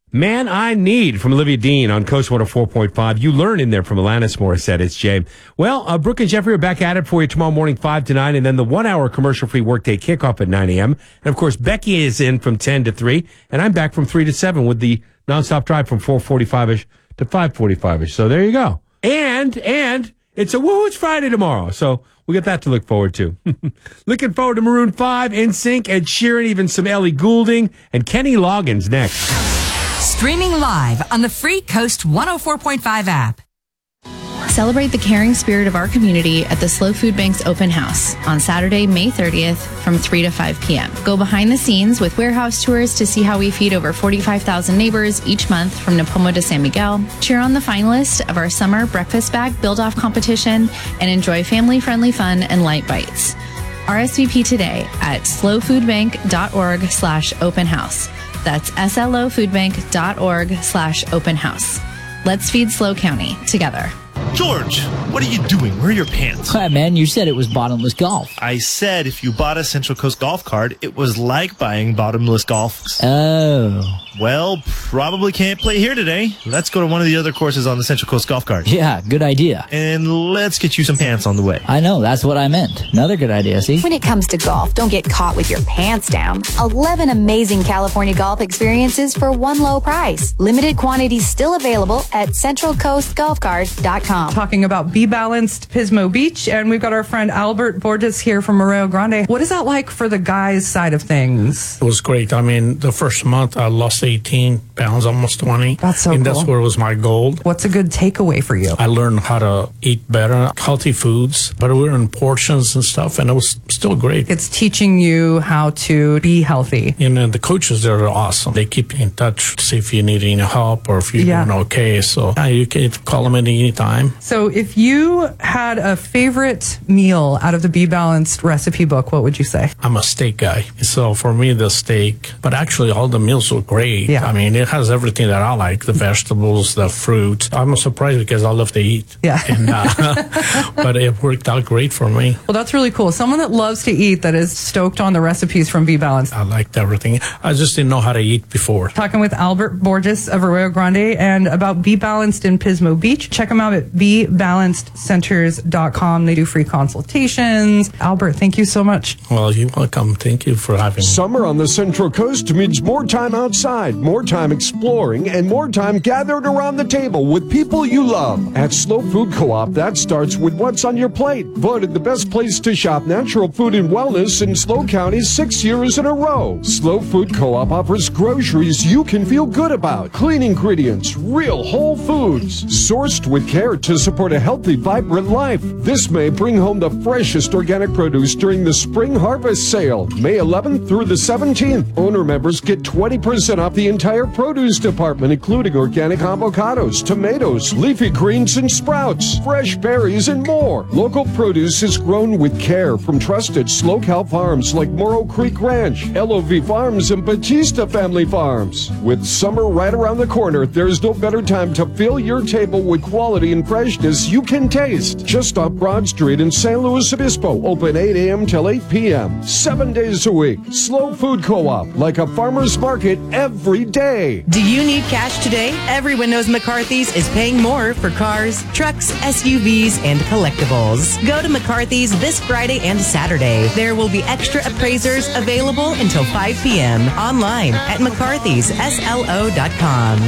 Man I Need from Olivia Dean on Coast 104.5. You learn in there from Alanis Morissette. It's Jay. Well, Brooke and Jeffrey are back at it for you tomorrow morning, 5 to 9, and then the 1 hour commercial-free workday kickoff at 9 a.m. And, of course, Becky is in from 10 to 3, and I'm back from 3 to 7 with the nonstop drive from 4:45-ish to 5:45-ish. So there you go. And it's a Woo It's Friday tomorrow, so we got that to look forward to. Looking forward to Maroon 5, NSYNC, Ed Sheeran, even some Ellie Goulding, and Kenny Loggins next. Streaming live on the free Coast 104.5 app. Celebrate the caring spirit of our community at the Slow Food Bank's open house on Saturday, May 30th from 3 to 5 p.m. Go behind the scenes with warehouse tours to see how we feed over 45,000 neighbors each month from Napomo to San Miguel. Cheer on the finalists of our summer breakfast bag build-off competition and enjoy family-friendly fun and light bites. RSVP today at slowfoodbank.org/open house. That's slofoodbank.org/open house. Let's feed Slow County together. George, what are you doing? Where are your pants? Hi, man, you said it was bottomless golf. I said if you bought a Central Coast golf card, it was like buying bottomless golf. Oh. Well, probably can't play here today. Let's go to one of the other courses on the Central Coast golf card. Yeah, good idea. And let's get you some pants on the way. I know, that's what I meant. Another good idea, see? When it comes to golf, don't get caught with your pants down. 11 amazing California golf experiences for one low price. Limited quantities still available at centralcoastgolfcard.com. Talking about Be Balanced Pismo Beach, and we've got our friend Albert Borges here from Arroyo Grande. What is that like for the guys' side of things? It was great. I mean, the first month I lost 18 pounds, almost 20. That's so and cool. that's where was my goal. What's a good takeaway for you? I learned how to eat better, healthy foods, but we were in portions and stuff, and it was still great. It's teaching you how to be healthy. And the coaches there are awesome. They keep you in touch to see if you need any help or if you're doing okay. So you can call them at any time. So if you had a favorite meal out of the Be Balanced recipe book, what would you say? I'm a steak guy. So for me, the steak, but actually all the meals were great. Yeah. I mean, it has everything that I like, the vegetables, the fruit. I'm surprised because I love to eat. Yeah. And, but it worked out great for me. Well, that's really cool. Someone that loves to eat that is stoked on the recipes from Be Balanced. I liked everything. I just didn't know how to eat before. Talking with Albert Borges of Arroyo Grande and about Be Balanced in Pismo Beach. Check them out at BeBalancedCenters.com. They do free consultations. Albert, thank you so much. Well, you're welcome. Thank you for having me. Summer on the Central Coast means more time outside, more time exploring, and more time gathered around the table with people you love. At Slow Food Co-op, that starts with what's on your plate. Voted the best place to shop natural food and wellness in Slow County 6 years in a row. Slow Food Co-op offers groceries you can feel good about. Clean ingredients, real whole foods, sourced with care to support a healthy, vibrant life. This May, bring home the freshest organic produce during the Spring Harvest Sale, May 11th through the 17th. Owner members get 20% off the entire produce department, including organic avocados, tomatoes, leafy greens and sprouts, fresh berries, and more. Local produce is grown with care from trusted Slow Cow farms like Morrow Creek Ranch, LOV Farms, and Batista Family Farms. With summer right around the corner, there's no better time to fill your table with quality and freshness you can taste. Just off Broad Street in San Luis Obispo, open 8 a.m. till 8 p.m. 7 days a week. Slow Food Co-op, like a farmer's market every day. Do you need cash today? Everyone knows McCarthy's is paying more for cars, trucks, SUVs, and collectibles. Go to McCarthy's this Friday and Saturday. There will be extra appraisers available until 5 p.m. online at McCarthy'sSLO.com.